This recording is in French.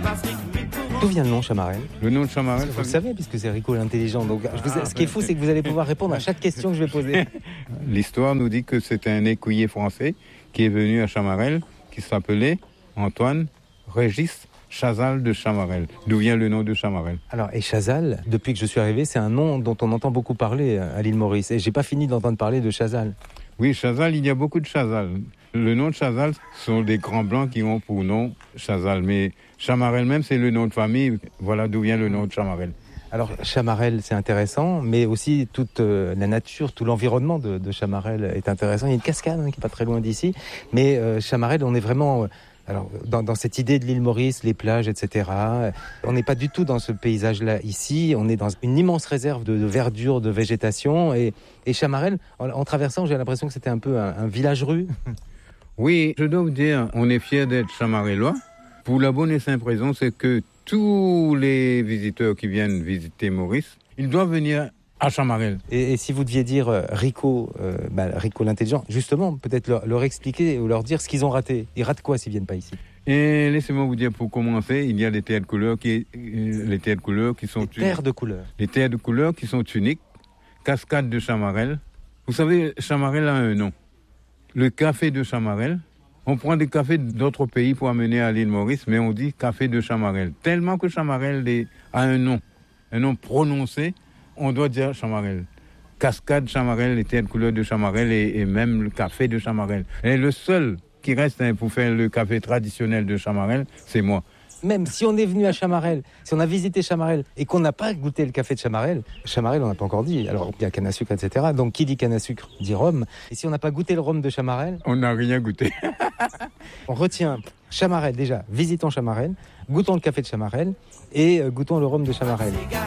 D'où vient le nom Chamarel? Le nom de Chamarel, Vous le savez, puisque c'est Rico l'intelligent. Donc, ce qui est fou, c'est que vous allez pouvoir répondre à chaque question que je vais poser. L'histoire nous dit que c'est un écuyer français qui est venu à Chamarel, qui s'appelait Antoine Régis Chazal de Chamarel. D'où vient le nom de Chamarel? Alors, et Chazal, depuis que je suis arrivé, c'est un nom dont on entend beaucoup parler à l'île Maurice. Et j'ai pas fini d'entendre parler de Chazal. Oui, Chazal, il y a beaucoup de Chazal. Le nom de Chazal sont des grands blancs qui ont pour nom Chazal. Mais Chamarel même, c'est le nom de famille. Voilà d'où vient le nom de Chamarel. Alors, Chamarel, c'est intéressant, mais aussi toute la nature, tout l'environnement de Chamarel est intéressant. Il y a une cascade qui est pas très loin d'ici. Mais Chamarel, on est vraiment... Alors, dans cette idée de l'île Maurice, les plages, etc., on n'est pas du tout dans ce paysage-là ici. On est dans une immense réserve de verdure, de végétation. Et Chamarel, en traversant, j'ai l'impression que c'était un peu un village-rue. Oui, je dois vous dire, on est fiers d'être Chamarelois. Pour la bonne et simple raison, c'est que tous les visiteurs qui viennent visiter Maurice, ils doivent venir à Chamarel. Et si vous deviez dire Rico, Rico l'intelligent, justement, peut-être leur expliquer ou leur dire ce qu'ils ont raté. Ils ratent quoi s'ils viennent pas ici? Et laissez-moi vous dire, pour commencer, il y a les terres de couleur qui sont uniques. Terres de couleur. Les terres de couleur qui sont uniques. Cascade de Chamarel. Vous savez, Chamarel a un nom. Le café de Chamarel. On prend des cafés d'autres pays pour amener à l'île Maurice, mais on dit café de Chamarel. Tellement que Chamarel a un nom prononcé, on doit dire Chamarel. Cascade Chamarel, les terres de couleur de Chamarel et même le café de Chamarel. Et le seul qui reste pour faire le café traditionnel de Chamarel, c'est moi. Même si on est venu à Chamarel, si on a visité Chamarel et qu'on n'a pas goûté le café de Chamarel, on n'a pas encore dit. Alors, il y a canne à sucre, etc. Donc, qui dit canne à sucre dit rhum. Et si on n'a pas goûté le rhum de Chamarel... On n'a rien goûté. On retient Chamarel déjà. Visitons Chamarel, goûtons le café de Chamarel et goûtons le rhum de Chamarel.